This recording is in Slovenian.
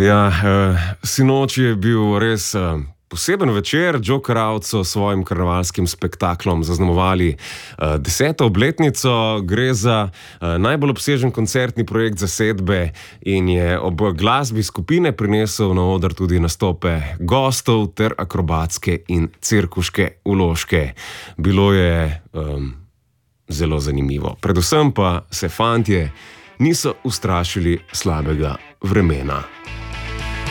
Ja, sinoči je bil res poseben večer. Joe Crowd so s svojim karnevalskim spektaklom zaznamovali 10. obletnico. Gre za najbolj obsežen koncertni projekt zasedbe in je ob glasbi skupine prinesel na oder tudi nastope gostov ter akrobatske in cirkuške vložke. Bilo je zelo zanimivo. Predvsem pa se fantje niso ustrašili slabega vremena.